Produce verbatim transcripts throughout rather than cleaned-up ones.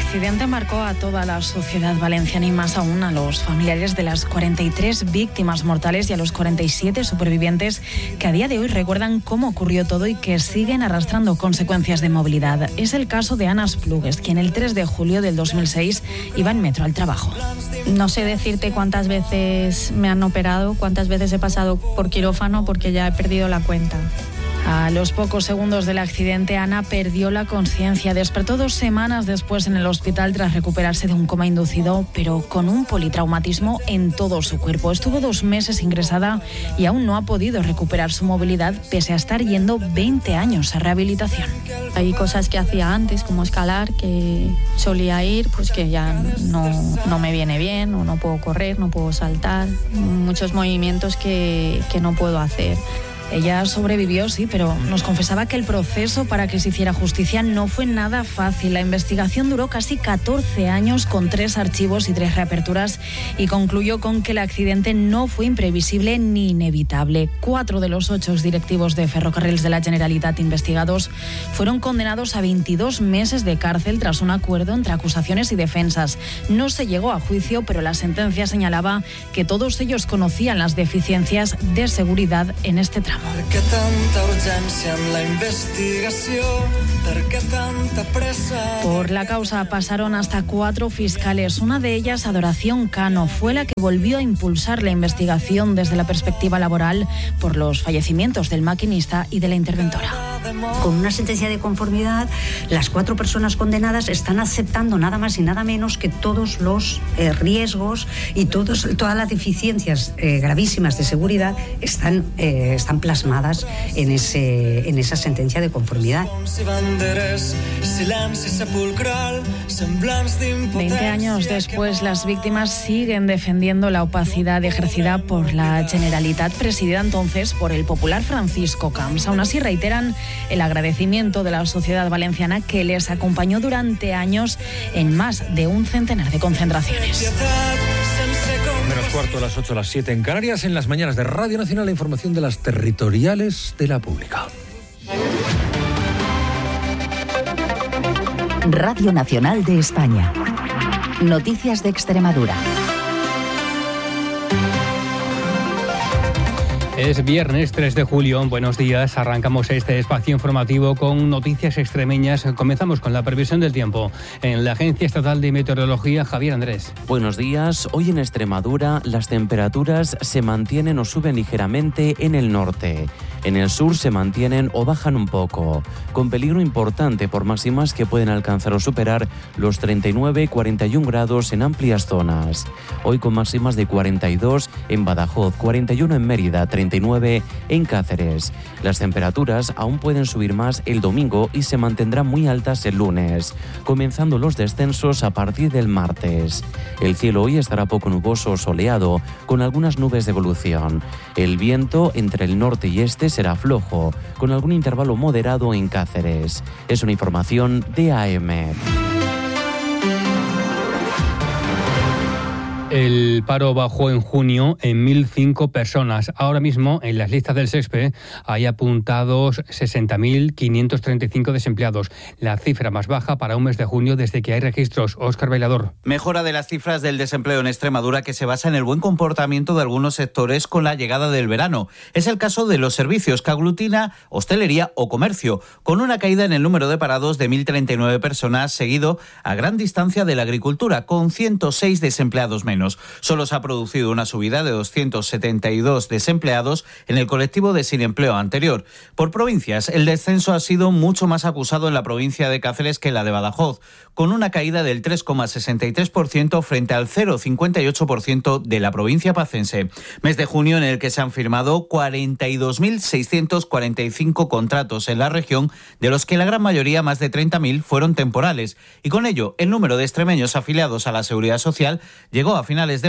accidente marcó a toda la sociedad valenciana y más aún a los familiares de las cuarenta y tres víctimas mortales y a los cuarenta y siete supervivientes que a día de hoy recuerdan cómo ocurrió todo y que siguen arrastrando consecuencias de movilidad. Es el caso de Ana Esplugues, quien el tres de julio del dos mil seis iba en metro al trabajo. No sé decirte cuántas veces me han operado, cuántas veces he pasado por quirófano porque ya he perdido la cuenta. A los pocos segundos del accidente, Ana perdió la conciencia. Despertó dos semanas después en el hospital tras recuperarse de un coma inducido, pero con un politraumatismo en todo su cuerpo. Estuvo dos meses ingresada y aún no ha podido recuperar su movilidad, pese a estar yendo veinte años a rehabilitación. Hay cosas que hacía antes, como escalar, que solía ir, pues que ya no, no me viene bien, o no puedo correr, no puedo saltar. Muchos movimientos que, que no puedo hacer. Ella sobrevivió, sí, pero nos confesaba que el proceso para que se hiciera justicia no fue nada fácil. La investigación duró casi catorce años con tres archivos y tres reaperturas y concluyó con que el accidente no fue imprevisible ni inevitable. Cuatro de los ocho directivos de Ferrocarrils de la Generalitat investigados fueron condenados a veintidós meses de cárcel tras un acuerdo entre acusaciones y defensas. No se llegó a juicio, pero la sentencia señalaba que todos ellos conocían las deficiencias de seguridad en este tramo. Per què tanta urgència en la investigació? Per què tanta pressa? Por la causa pasaron hasta cuatro fiscales. Una de ellas, Adoración Cano, fue la que volvió a impulsar la investigación desde la perspectiva laboral por los fallecimientos del maquinista y de la interventora. Con una sentencia de conformidad, las cuatro personas condenadas están aceptando nada más y nada menos que todos los eh, riesgos y todos, todas las deficiencias eh, gravísimas de seguridad están, eh, están plasmadas en, ese, en esa sentencia de conformidad. Veinte años después, las víctimas siguen defendiendo la opacidad ejercida por la Generalitat, presidida entonces por el popular Francisco Camps. Aún así, reiteran el agradecimiento de la sociedad valenciana que les acompañó durante años en más de un centenar de concentraciones. Menos cuarto a las ocho, a las siete en Canarias. En las mañanas de Radio Nacional, la información de las territoriales de la pública. Radio Nacional de España. Noticias de Extremadura. Es viernes tres de julio, buenos días, arrancamos este espacio informativo con noticias extremeñas. Comenzamos con la previsión del tiempo. En la Agencia Estatal de Meteorología, Javier Andrés. Buenos días, hoy en Extremadura las temperaturas se mantienen o suben ligeramente en el norte. En el sur se mantienen o bajan un poco, con peligro importante por máximas que pueden alcanzar o superar los treinta y nueve cuarenta y uno grados en amplias zonas. Hoy con máximas de cuarenta y dos en Badajoz, cuarenta y uno en Mérida, treinta y nueve en Cáceres. Las temperaturas aún pueden subir más el domingo y se mantendrán muy altas el lunes, comenzando los descensos a partir del martes. El cielo hoy estará poco nuboso o soleado, con algunas nubes de evolución. El viento entre el norte y este será flojo, con algún intervalo moderado en Cáceres. Es una información de A M. El paro bajó en junio en mil cinco personas. Ahora mismo, en las listas del SESPE, hay apuntados sesenta mil quinientos treinta y cinco desempleados, la cifra más baja para un mes de junio desde que hay registros. Óscar Bailador. Mejora de las cifras del desempleo en Extremadura que se basa en el buen comportamiento de algunos sectores con la llegada del verano. Es el caso de los servicios, que aglutina hostelería o comercio, con una caída en el número de parados de mil treinta y nueve personas, seguido a gran distancia de la agricultura, con ciento seis desempleados menos. Solo se ha producido una subida de doscientos setenta y dos desempleados en el colectivo de sin empleo anterior. Por provincias, el descenso ha sido mucho más acusado en la provincia de Cáceres que en la de Badajoz, con una caída del tres coma sesenta y tres por ciento frente al cero coma cincuenta y ocho por ciento de la provincia pacense. Mes de junio en el que se han firmado cuarenta y dos mil seiscientos cuarenta y cinco contratos en la región, de los que la gran mayoría, más de treinta mil, fueron temporales. Y con ello, el número de extremeños afiliados a la Seguridad Social llegó a finales de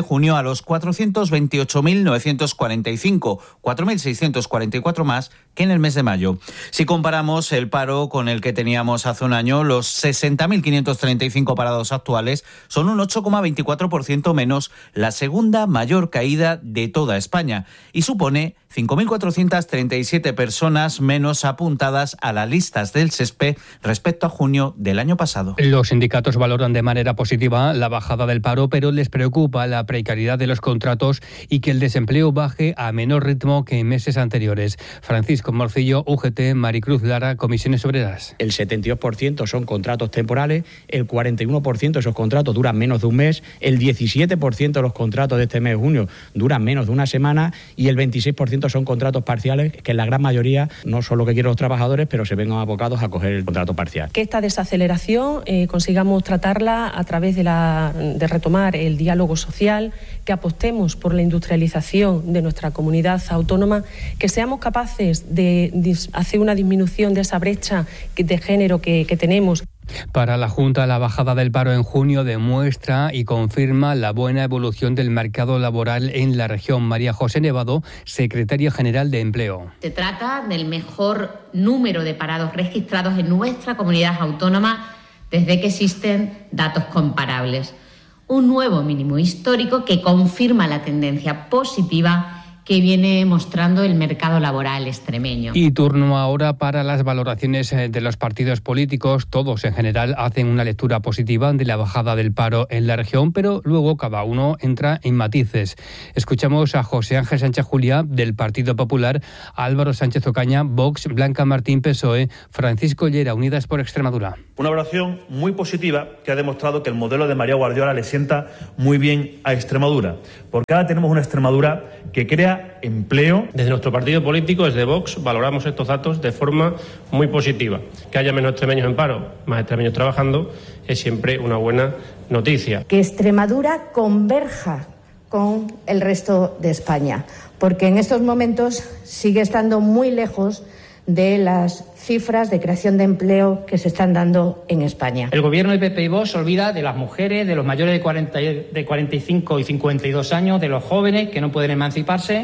junio a los cuatrocientos veintiocho mil novecientos cuarenta y cinco, cuatro mil seiscientos cuarenta y cuatro más que en el mes de mayo. Si comparamos el paro con el que teníamos hace un año, los sesenta mil quinientos treinta y cinco parados actuales son un ocho coma veinticuatro por ciento menos, la segunda mayor caída de toda España, y supone cinco mil cuatrocientas treinta y siete personas menos apuntadas a las listas del S E S P E respecto a junio del año pasado. Los sindicatos valoran de manera positiva la bajada del paro, pero les preocupa la precariedad de los contratos y que el desempleo baje a menor ritmo que en meses anteriores. Francisco Morcillo, U G T, Maricruz Lara, Comisiones Obreras. El setenta y dos por ciento son contratos temporales, el cuarenta y uno por ciento de esos contratos duran menos de un mes, el diecisiete por ciento de los contratos de este mes de junio duran menos de una semana y el veintiséis por ciento son contratos parciales, que en la gran mayoría no son lo que quieren los trabajadores, pero se ven abocados a coger el contrato parcial. Que esta desaceleración eh, consigamos tratarla a través de, la, de retomar el diálogo social, que apostemos por la industrialización de nuestra comunidad autónoma, que seamos capaces de, de hacer una disminución de esa brecha de género que, que tenemos. Para la Junta, la bajada del paro en junio demuestra y confirma la buena evolución del mercado laboral en la región. María José Nevado, secretaria general de Empleo. Se trata del mejor número de parados registrados en nuestra comunidad autónoma desde que existen datos comparables. Un nuevo mínimo histórico que confirma la tendencia positiva que viene mostrando el mercado laboral extremeño. Y turno ahora para las valoraciones de los partidos políticos. Todos en general hacen una lectura positiva de la bajada del paro en la región, pero luego cada uno entra en matices. Escuchamos a José Ángel Sánchez Juliá del Partido Popular, Álvaro Sánchez Ocaña, Vox, Blanca Martín, P S O E, Francisco Llera, Unidas por Extremadura. Una valoración muy positiva que ha demostrado que el modelo de María Guardiola le sienta muy bien a Extremadura, porque ahora tenemos una Extremadura que crea empleo. Desde nuestro partido político, desde Vox, valoramos estos datos de forma muy positiva. Que haya menos extremeños en paro, más extremeños trabajando, es siempre una buena noticia. Que Extremadura converja con el resto de España, porque en estos momentos sigue estando muy lejos de las cifras de creación de empleo que se están dando en España. El gobierno de P P y Vox se olvida de las mujeres, de los mayores de, cuarenta, de cuarenta y cinco y cincuenta y dos años, de los jóvenes que no pueden emanciparse.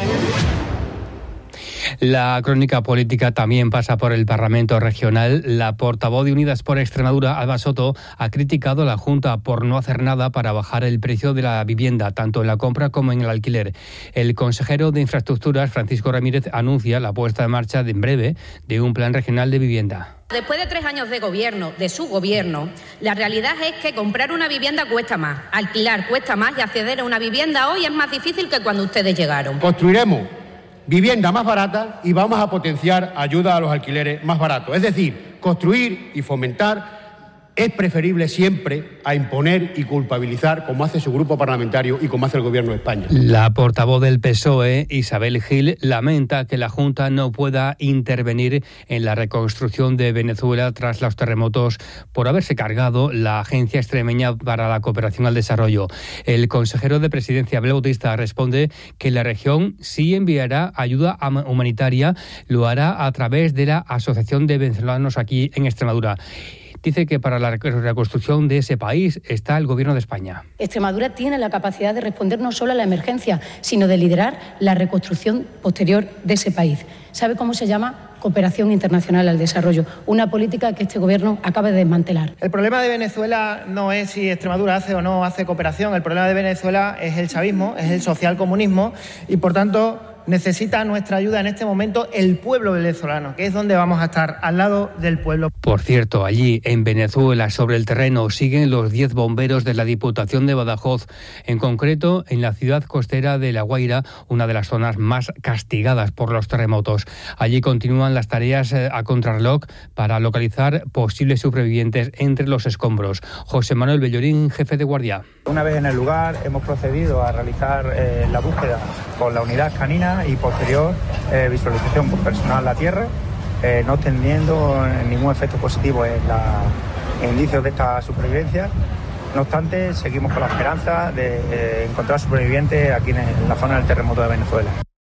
La crónica política también pasa por el Parlamento Regional. La portavoz de Unidas por Extremadura, Alba Soto, ha criticado a la Junta por no hacer nada para bajar el precio de la vivienda, tanto en la compra como en el alquiler. El consejero de Infraestructuras, Francisco Ramírez, anuncia la puesta en marcha de, en breve de un plan regional de vivienda. Después de tres años de gobierno, de su gobierno, la realidad es que comprar una vivienda cuesta más, alquilar cuesta más y acceder a una vivienda hoy es más difícil que cuando ustedes llegaron. Construiremos vivienda más barata y vamos a potenciar ayuda a los alquileres más baratos. Es decir, construir y fomentar es preferible siempre a imponer y culpabilizar, como hace su grupo parlamentario y como hace el Gobierno de España. La portavoz del P S O E, Isabel Gil, lamenta que la Junta no pueda intervenir en la reconstrucción de Venezuela tras los terremotos por haberse cargado la Agencia Extremeña para la Cooperación al Desarrollo. El consejero de Presidencia, Abel Bautista, responde que la región sí enviará ayuda humanitaria, lo hará a través de la Asociación de Venezolanos aquí en Extremadura. Dice que para la reconstrucción de ese país está el Gobierno de España. Extremadura tiene la capacidad de responder no solo a la emergencia, sino de liderar la reconstrucción posterior de ese país. ¿Sabe cómo se llama? Cooperación Internacional al Desarrollo, una política que este Gobierno acaba de desmantelar. El problema de Venezuela no es si Extremadura hace o no hace cooperación, el problema de Venezuela es el chavismo, es el socialcomunismo y, por tanto, necesita nuestra ayuda en este momento el pueblo venezolano, que es donde vamos a estar, al lado del pueblo. Por cierto, allí en Venezuela, sobre el terreno, siguen los diez bomberos de la Diputación de Badajoz, en concreto en la ciudad costera de La Guaira, una de las zonas más castigadas por los terremotos. Allí continúan las tareas a contrarreloj para localizar posibles supervivientes entre los escombros. José Manuel Bellorín, jefe de guardia. Una vez en el lugar, hemos procedido a realizar eh, la búsqueda con la unidad canina y posterior eh, visualización por personal a tierra, eh, no teniendo ningún efecto positivo en, la, en indicios de esta supervivencia. No obstante, seguimos con la esperanza de eh, encontrar supervivientes aquí en, en la zona del terremoto de Venezuela.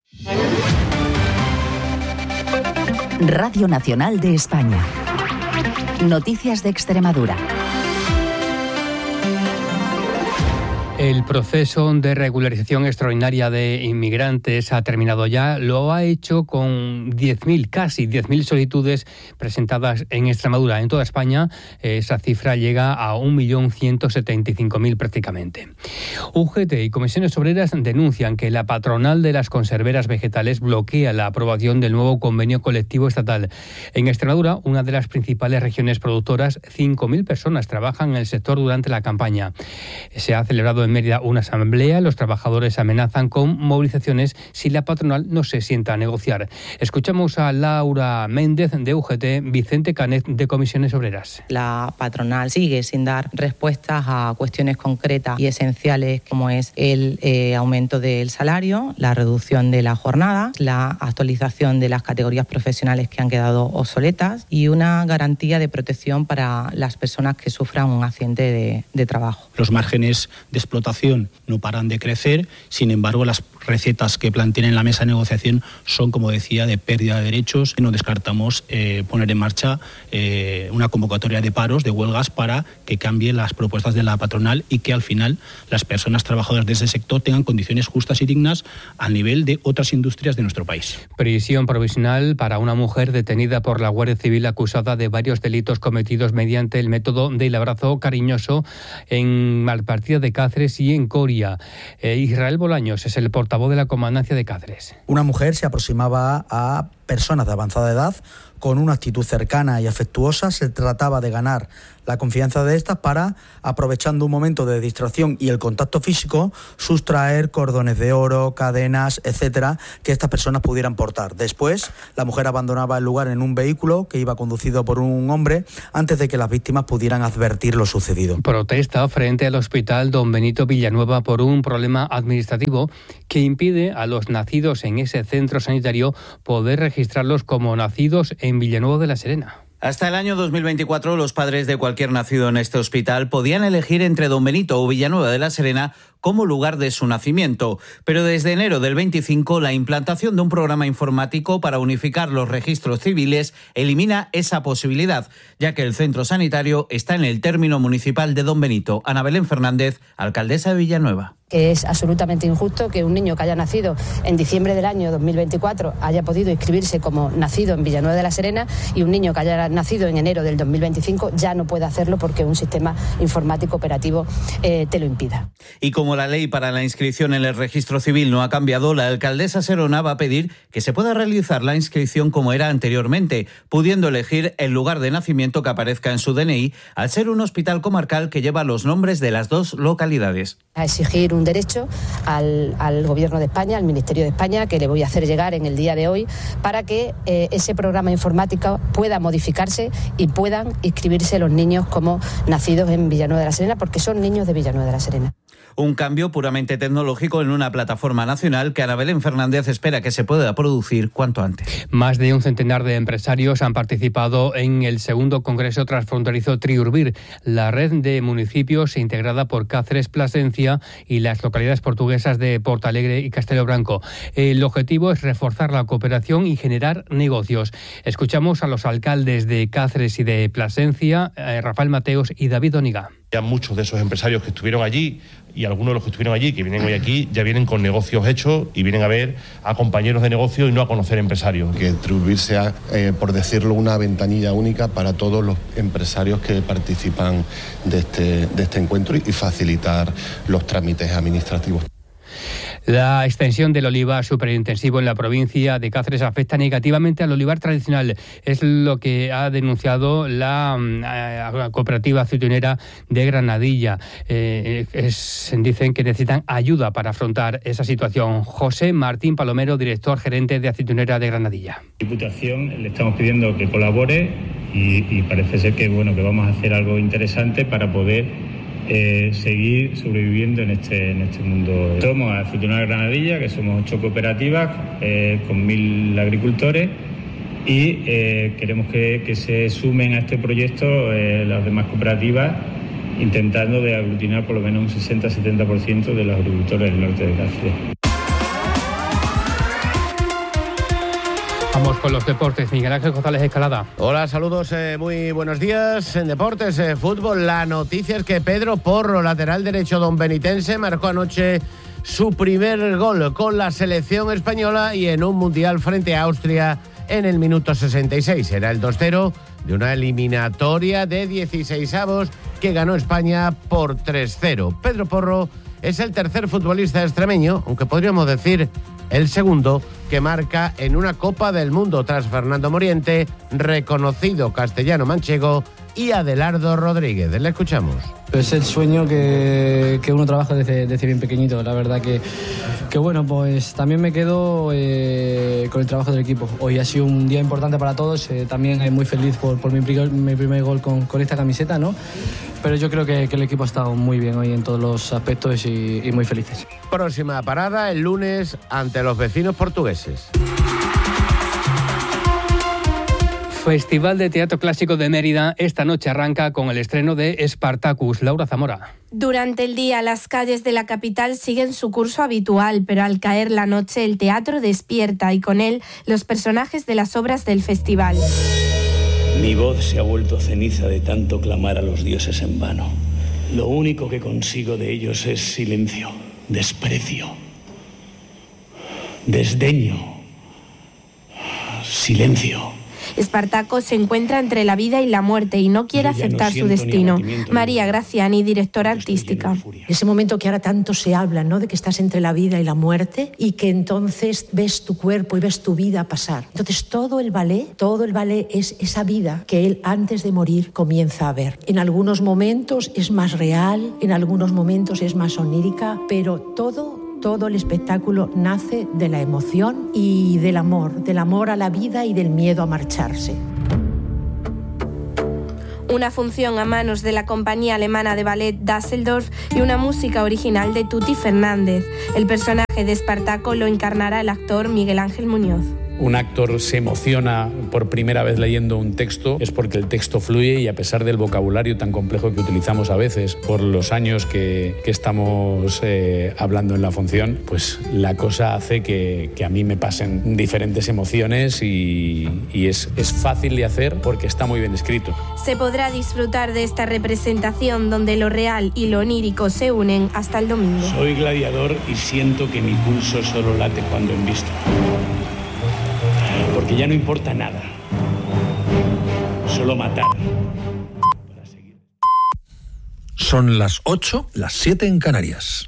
Radio Nacional de España. Noticias de Extremadura. El proceso de regularización extraordinaria de inmigrantes ha terminado ya. Lo ha hecho con diez mil, casi diez mil solicitudes presentadas en Extremadura. En toda España esa cifra llega a un millón ciento setenta y cinco mil prácticamente. U G T y comisiones obreras denuncian que la patronal de las conserveras vegetales bloquea la aprobación del nuevo convenio colectivo estatal. En Extremadura, una de las principales regiones productoras, cinco mil personas trabajan en el sector durante la campaña. Se ha celebrado en Mérida una asamblea. Los trabajadores amenazan con movilizaciones si la patronal no se sienta a negociar. Escuchamos a Laura Méndez de U G T, Vicente Canet de Comisiones Obreras. La patronal sigue sin dar respuestas a cuestiones concretas y esenciales como es el eh, aumento del salario, la reducción de la jornada, la actualización de las categorías profesionales que han quedado obsoletas y una garantía de protección para las personas que sufran un accidente de, de trabajo. Los márgenes de explotación no paran de crecer, sin embargo las recetas que plantean en la mesa de negociación son, como decía, de pérdida de derechos. No descartamos eh, poner en marcha eh, una convocatoria de paros, de huelgas, para que cambie las propuestas de la patronal y que al final las personas trabajadoras de ese sector tengan condiciones justas y dignas al nivel de otras industrias de nuestro país. Prisión provisional para una mujer detenida por la Guardia Civil acusada de varios delitos cometidos mediante el método del abrazo cariñoso en Malpartida de Cáceres y en Coria. Eh, Israel Bolaños es el portavoz de la Comandancia de Cáceres. Una mujer se aproximaba a personas de avanzada edad con una actitud cercana y afectuosa. Se trataba de ganar la confianza de estas para, aprovechando un momento de distracción y el contacto físico, sustraer cordones de oro, cadenas, etcétera, que estas personas pudieran portar. Después, la mujer abandonaba el lugar en un vehículo que iba conducido por un hombre antes de que las víctimas pudieran advertir lo sucedido. Protesta frente al Hospital Don Benito Villanueva por un problema administrativo que impide a los nacidos en ese centro sanitario poder registrarlos como nacidos en Villanueva de la Serena. Hasta el año dos mil veinticuatro, los padres de cualquier nacido en este hospital podían elegir entre Don Benito o Villanueva de la Serena como lugar de su nacimiento. Pero desde enero del veinticinco, la implantación de un programa informático para unificar los registros civiles elimina esa posibilidad, ya que el centro sanitario está en el término municipal de Don Benito. Ana Belén Fernández, alcaldesa de Villanueva. Que es absolutamente injusto que un niño que haya nacido en diciembre del año dos mil veinticuatro haya podido inscribirse como nacido en Villanueva de la Serena y un niño que haya nacido en enero del dos mil veinticinco ya no puede hacerlo porque un sistema informático operativo eh, te lo impida. Y como la ley para la inscripción en el registro civil no ha cambiado, la alcaldesa Serona va a pedir que se pueda realizar la inscripción como era anteriormente, pudiendo elegir el lugar de nacimiento que aparezca en su D N I, al ser un hospital comarcal que lleva los nombres de las dos localidades. A exigir un derecho al, al Gobierno de España, al Ministerio de España, que le voy a hacer llegar en el día de hoy, para que eh, ese programa informático pueda modificarse y puedan inscribirse los niños como nacidos en Villanueva de la Serena, porque son niños de Villanueva de la Serena. Un cambio puramente tecnológico en una plataforma nacional que Ana Belén Fernández espera que se pueda producir cuanto antes. Más de un centenar de empresarios han participado en el segundo Congreso Transfronterizo Triurbir, la red de municipios integrada por Cáceres, Plasencia y las localidades portuguesas de Portalegre y Castelo Branco. El objetivo es reforzar la cooperación y generar negocios. Escuchamos a los alcaldes de Cáceres y de Plasencia, eh, Rafael Mateos y David Oniga. Ya muchos de esos empresarios que estuvieron allí y algunos de los que estuvieron allí, que vienen hoy aquí, ya vienen con negocios hechos y vienen a ver a compañeros de negocio y no a conocer empresarios. Que Triurbir sea, eh, por decirlo, una ventanilla única para todos los empresarios que participan de este, de este encuentro y facilitar los trámites administrativos. La extensión del olivar superintensivo en la provincia de Cáceres afecta negativamente al olivar tradicional. Es lo que ha denunciado la eh, cooperativa aceitunera de Granadilla. Eh, es, dicen que necesitan ayuda para afrontar esa situación. José Martín Palomero, director gerente de aceitunera de Granadilla. Diputación le estamos pidiendo que colabore y, y parece ser que bueno que vamos a hacer algo interesante para poder Eh, seguir sobreviviendo en este en este mundo. Somos Aceitunera Granadilla, que somos ocho cooperativas eh, con mil agricultores y eh, queremos que, que se sumen a este proyecto eh, las demás cooperativas, intentando de aglutinar por lo menos un sesenta a setenta por ciento de los agricultores del norte de Cáceres. Vamos con los deportes. Miguel Ángel González Escalada. Hola, saludos, eh, muy buenos días. En deportes, eh, fútbol, la noticia es que Pedro Porro, lateral derecho donbenitense, marcó anoche su primer gol con la selección española y en un mundial frente a Austria en el minuto sesenta y seis. Era el dos cero de una eliminatoria de dieciseisavos que ganó España por tres cero. Pedro Porro es el tercer futbolista extremeño, aunque podríamos decir el segundo, que marca en una Copa del Mundo tras Fernando Moriente, reconocido castellano manchego y Adelardo Rodríguez. Le escuchamos. Es el sueño que, que uno trabaja desde, desde bien pequeñito. La verdad que, que bueno, pues también me quedo eh, con el trabajo del equipo. Hoy ha sido un día importante para todos. Eh, también muy feliz por, por mi, mi primer gol con, con esta camiseta, ¿no? Pero yo creo que, que el equipo ha estado muy bien hoy en todos los aspectos y, y muy felices. Próxima parada el lunes ante los vecinos portugueses. Festival de Teatro Clásico de Mérida esta noche arranca con el estreno de Spartacus. Laura Zamora. Durante el día las calles de la capital siguen su curso habitual, pero al caer la noche el teatro despierta y con él los personajes de las obras del festival. Mi voz se ha vuelto ceniza de tanto clamar a los dioses en vano. Lo único que consigo de ellos es silencio, desprecio, desdeño, silencio. Espartaco se encuentra entre la vida y la muerte y no quiere aceptar su destino. María Graciani, directora artística. Ese momento que ahora tanto se habla, ¿no?, de que estás entre la vida y la muerte y que entonces ves tu cuerpo y ves tu vida pasar. Entonces todo el ballet, todo el ballet es esa vida que él antes de morir comienza a ver. En algunos momentos es más real, en algunos momentos es más onírica, pero todo... Todo el espectáculo nace de la emoción y del amor, del amor a la vida y del miedo a marcharse. Una función a manos de la compañía alemana de ballet Düsseldorf y una música original de Tuti Fernández. El personaje de Espartaco lo encarnará el actor Miguel Ángel Muñoz. Un actor se emociona por primera vez leyendo un texto es porque el texto fluye y a pesar del vocabulario tan complejo que utilizamos a veces por los años que, que estamos eh, hablando en la función, pues la cosa hace que, que a mí me pasen diferentes emociones y, y es, es fácil de hacer porque está muy bien escrito. Se podrá disfrutar de esta representación donde lo real y lo onírico se unen hasta el domingo. Soy gladiador y siento que mi pulso solo late cuando embisto. Porque ya no importa nada, solo matar. Son las ocho, las siete en Canarias.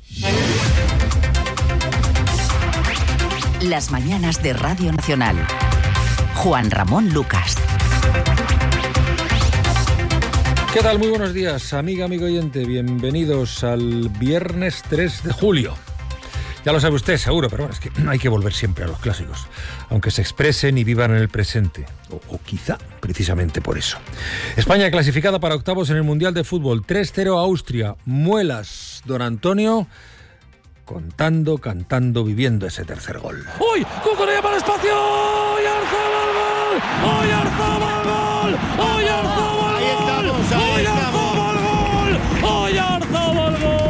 Las mañanas de Radio Nacional. Juan Ramón Lucas. ¿Qué tal? Muy buenos días, amiga, amigo oyente. Bienvenidos al viernes tres de julio. Ya lo sabe usted, seguro, pero bueno, es que hay que volver siempre a los clásicos, aunque se expresen y vivan en el presente, o, o quizá precisamente por eso. España clasificada para octavos en el Mundial de Fútbol, tres cero a Austria. Muelas, don Antonio, contando, cantando, viviendo ese tercer gol. ¡Uy! ¡Cucurella para el espacio! ¡Y Arzabal gol! ¡Uy, Arzabal gol! ¡Uy, Arzabal gol! ¡Ahí estamos, ahí estamos! ¡Uy, Arzabal gol! ¡Uy, Arzabal gol!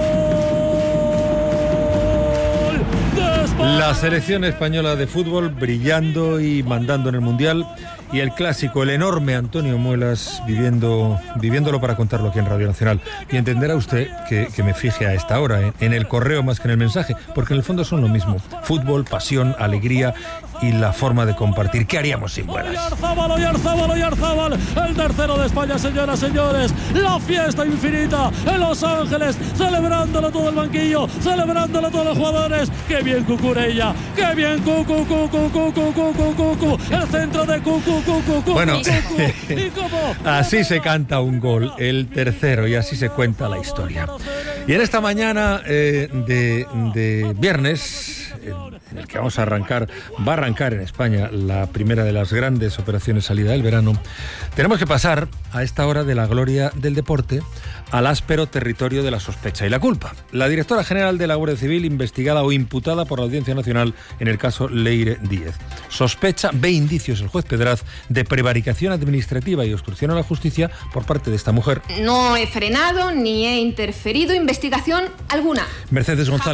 La selección española de fútbol brillando y mandando en el Mundial, y el clásico, el enorme Antonio Muelas viviendo, viviéndolo para contarlo aquí en Radio Nacional. Y entenderá usted que, que me fije a esta hora ¿eh? en el correo más que en el mensaje, porque en el fondo son lo mismo: fútbol, pasión, alegría y la forma de compartir. ¿Qué haríamos sin Muelas? Oyarzábal, Oyarzábal, Oyarzábal, el tercero de España, señoras, señores. La fiesta infinita en Los Ángeles, celebrándolo todo el banquillo, celebrándolo todos los jugadores. ¡Qué bien Cucurella! ¡Qué bien Cucu, Cucu, Cucu, Cucu, Cucu! El centro de Cucu, Cucu, Cucu. Bueno, ¿Y cómo? Así se canta un gol, el tercero, y así se cuenta la historia. Y en esta mañana eh, de, de viernes, en el que vamos a arrancar, va a arrancar en España la primera de las grandes operaciones salida del verano, tenemos que pasar a esta hora de la gloria del deporte al áspero territorio de la sospecha y la culpa. La directora general de la Guardia Civil, investigada o imputada por la Audiencia Nacional en el caso Leire Díez. Sospecha, ve indicios el juez Pedraz de prevaricación administrativa y obstrucción a la justicia por parte de esta mujer. No he frenado ni he interferido investigación alguna. Mercedes González,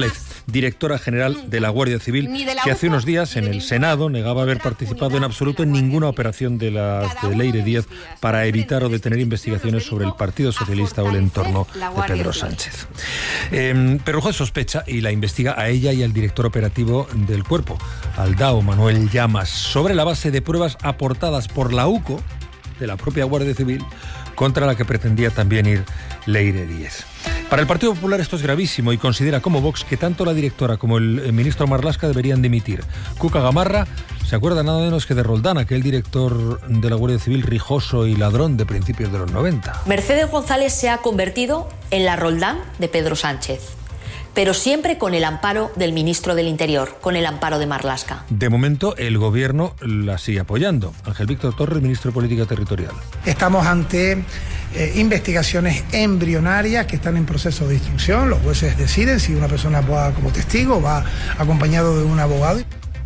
directora general de la Guardia Civil, que hace unos días en el Senado negaba haber participado en absoluto en ninguna operación de las de Leire Díez para evitar o detener investigaciones sobre el Partido Socialista o el entorno de Pedro Sánchez. Eh, pero el juez sospecha y la investiga a ella y al director operativo del cuerpo, al D A O, Manuel Llamas, sobre la base de pruebas aportadas por la U C O, de la propia Guardia Civil, contra la que pretendía también ir Leire Díez. Para el Partido Popular esto es gravísimo y considera como Vox que tanto la directora como el ministro Marlaska deberían dimitir. Cuca Gamarra se acuerda nada menos que de Roldán, aquel director de la Guardia Civil rijoso y ladrón de principios de los noventa. Mercedes González se ha convertido en la Roldán de Pedro Sánchez, pero siempre con el amparo del ministro del Interior, con el amparo de Marlaska. De momento, el gobierno la sigue apoyando. Ángel Víctor Torres, ministro de Política Territorial. Estamos ante eh, investigaciones embrionarias que están en proceso de instrucción. Los jueces deciden si una persona va como testigo, va acompañado de un abogado.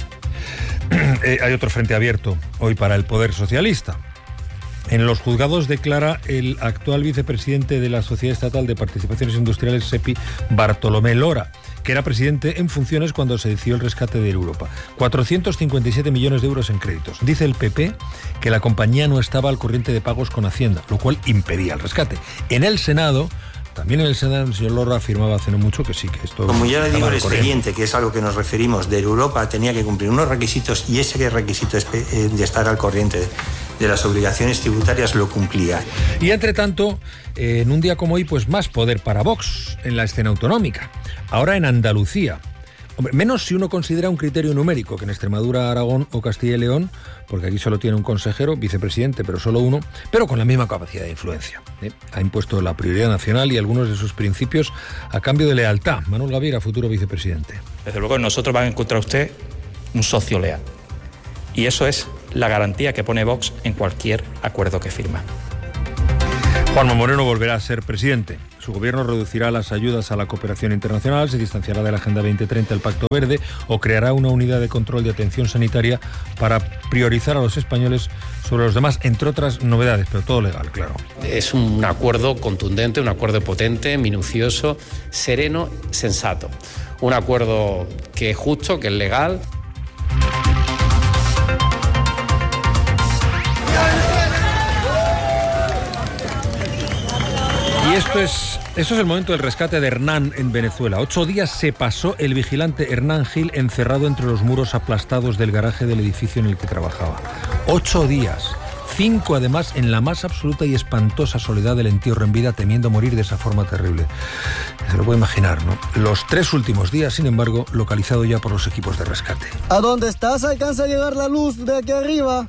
eh, hay otro frente abierto hoy para el Poder Socialista. En los juzgados declara el actual vicepresidente de la Sociedad Estatal de Participaciones Industriales, SEPI, Bartolomé Lora, que era presidente en funciones cuando se decidió el rescate de Europa. cuatrocientos cincuenta y siete millones de euros en créditos. Dice el P P que la compañía no estaba al corriente de pagos con Hacienda, lo cual impedía el rescate. En el Senado... También en el Senado el señor Lora afirmaba hace no mucho que sí, que esto... Como ya le digo, el expediente, que es algo que nos referimos, de Europa tenía que cumplir unos requisitos y ese requisito de estar al corriente de las obligaciones tributarias lo cumplía. Y entre tanto, eh, en un día como hoy, pues más poder para Vox en la escena autonómica. Ahora en Andalucía. Hombre, menos si uno considera un criterio numérico, que en Extremadura, Aragón o Castilla y León, porque aquí solo tiene un consejero, vicepresidente, pero solo uno, pero con la misma capacidad de influencia. ¿eh? Ha impuesto la prioridad nacional y algunos de sus principios a cambio de lealtad. Manuel Gaviria, futuro vicepresidente. Desde luego, nosotros vamos a encontrar usted un socio leal. Y eso es la garantía que pone Vox en cualquier acuerdo que firma. Juanma Moreno volverá a ser presidente. Su gobierno reducirá las ayudas a la cooperación internacional, se distanciará de la Agenda veinte treinta, el Pacto Verde, o creará una unidad de control de atención sanitaria para priorizar a los españoles sobre los demás, entre otras novedades, pero todo legal, claro. Es un acuerdo contundente, un acuerdo potente, minucioso, sereno, sensato. Un acuerdo que es justo, que es legal. Y esto es, esto es el momento del rescate de Hernán en Venezuela. Ocho días se pasó el vigilante Hernán Gil encerrado entre los muros aplastados del garaje del edificio en el que trabajaba. Ocho días. Cinco, además, en la más absoluta y espantosa soledad del entierro en vida, temiendo morir de esa forma terrible. Se lo puede imaginar, ¿no? Los tres últimos días, sin embargo, localizado ya por los equipos de rescate. ¿A dónde estás? ¿Alcanza a llegar la luz de aquí arriba?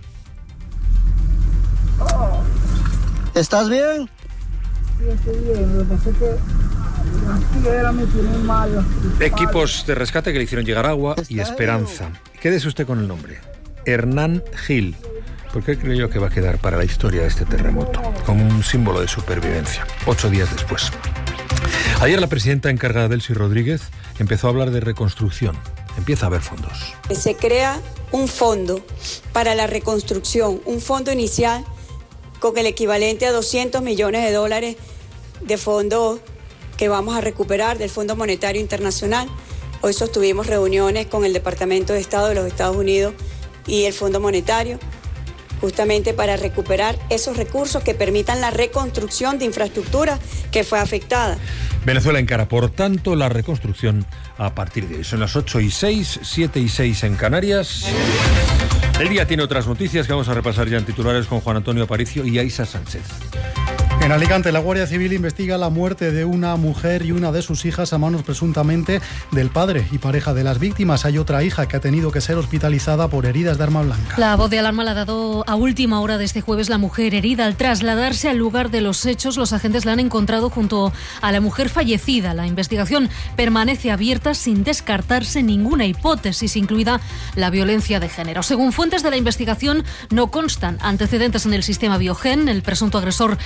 ¿Estás bien? Sí, estoy bien. Lo que pasa es que la me tiene mal. Equipos de rescate que le hicieron llegar agua y esperanza. Quédese usted con el nombre. Hernán Gil. ¿Por qué creo yo que va a quedar para la historia de este terremoto? Como un símbolo de supervivencia. Ocho días después. Ayer la presidenta encargada, Delcy Rodríguez, empezó a hablar de reconstrucción. Empieza a haber fondos. Se crea un fondo para la reconstrucción, un fondo inicial con el equivalente a doscientos millones de dólares de fondos que vamos a recuperar del Fondo Monetario Internacional. Hoy sostuvimos reuniones con el Departamento de Estado de los Estados Unidos y el Fondo Monetario, justamente para recuperar esos recursos que permitan la reconstrucción de infraestructura que fue afectada. Venezuela encara, por tanto, la reconstrucción a partir de hoy. Son las ocho y seis, siete y seis en Canarias. El día tiene otras noticias que vamos a repasar ya en titulares con Juan Antonio Aparicio y Aisa Sánchez. En Alicante, la Guardia Civil investiga la muerte de una mujer y una de sus hijas a manos presuntamente del padre y pareja de las víctimas. Hay otra hija que ha tenido que ser hospitalizada por heridas de arma blanca. La voz de alarma la ha dado a última hora de este jueves la mujer herida. Al trasladarse al lugar de los hechos, los agentes la han encontrado junto a la mujer fallecida. La investigación permanece abierta sin descartarse ninguna hipótesis, incluida la violencia de género. Según fuentes de la investigación, no constan antecedentes en el sistema Biogen. El presunto agresor también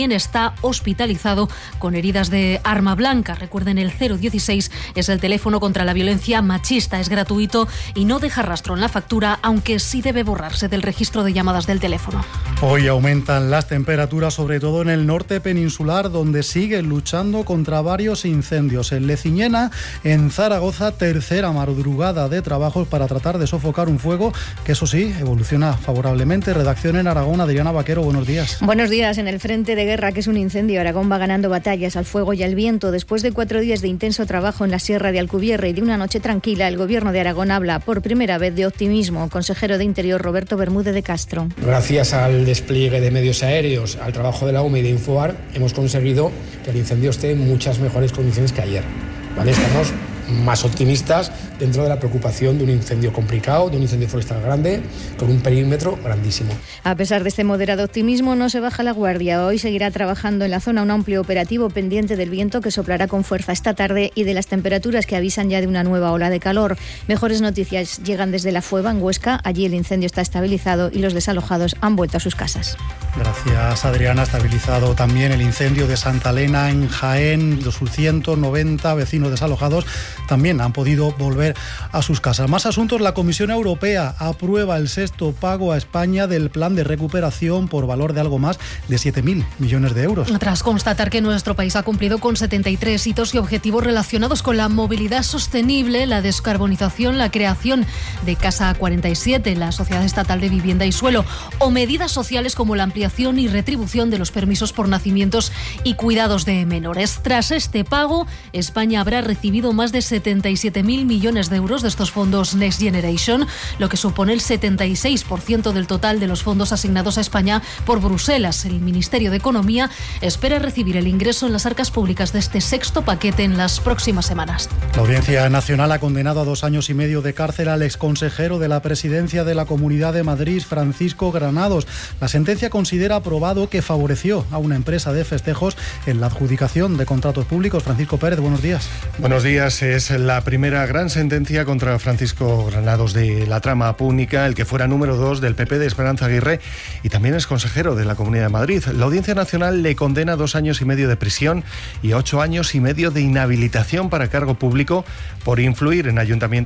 también está hospitalizado con heridas de arma blanca. Recuerden, el cero dieciséis es el teléfono contra la violencia machista. Es gratuito y no deja rastro en la factura, aunque sí debe borrarse del registro de llamadas del teléfono. Hoy aumentan las temperaturas, sobre todo en el norte peninsular, donde siguen luchando contra varios incendios. En Leciñena, en Zaragoza, tercera madrugada de trabajos para tratar de sofocar un fuego que, eso sí, evoluciona favorablemente. Redacción en Aragón, Adriana Vaquero, buenos días. Buenos días. En el frente de guerra, que es un incendio, Aragón va ganando batallas al fuego y al viento. Después de cuatro días de intenso trabajo en la Sierra de Alcubierre y de una noche tranquila, el Gobierno de Aragón habla por primera vez de optimismo. Consejero de Interior, Roberto Bermúdez de Castro. Gracias al despliegue de medios aéreos, al trabajo de la U M E y de Infoar, hemos conseguido que el incendio esté en muchas mejores condiciones que ayer. ¿Vale? Estamos más optimistas dentro de la preocupación de un incendio complicado, de un incendio forestal grande, con un perímetro grandísimo. A pesar de este moderado optimismo, no se baja la guardia. Hoy seguirá trabajando en la zona un amplio operativo pendiente del viento que soplará con fuerza esta tarde y de las temperaturas que avisan ya de una nueva ola de calor. Mejores noticias llegan desde La Fueva, en Huesca. Allí el incendio está estabilizado y los desalojados han vuelto a sus casas. Gracias, Adriana. Estabilizado también el incendio de Santa Elena en Jaén. Los ciento noventa vecinos desalojados también han podido volver a sus casas. Más asuntos. La Comisión Europea aprueba el sexto pago a España del plan de recuperación por valor de algo más de siete mil millones de euros. Tras constatar que nuestro país ha cumplido con setenta y tres hitos y objetivos relacionados con la movilidad sostenible, la descarbonización, la creación de Casa cuarenta y siete, la Sociedad Estatal de Vivienda y Suelo, o medidas sociales como la ampliación y retribución de los permisos por nacimientos y cuidados de menores. Tras este pago, España habrá recibido más de setenta y siete mil millones de euros de estos fondos Next Generation, lo que supone el setenta y seis por ciento del total de los fondos asignados a España por Bruselas. El Ministerio de Economía espera recibir el ingreso en las arcas públicas de este sexto paquete en las próximas semanas. La Audiencia Nacional ha condenado a dos años y medio de cárcel al exconsejero de la Presidencia de la Comunidad de Madrid, Francisco Granados. La sentencia considera aprobado que favoreció a una empresa de festejos en la adjudicación de contratos públicos. Francisco Pérez, buenos días. Buenos días. Es la primera gran sentencia contra Francisco Granados de la trama púnica, el que fuera número dos del P P de Esperanza Aguirre y también es consejero de la Comunidad de Madrid. La Audiencia Nacional le condena dos años y medio de prisión y ocho años y medio de inhabilitación para cargo público por influir en ayuntamientos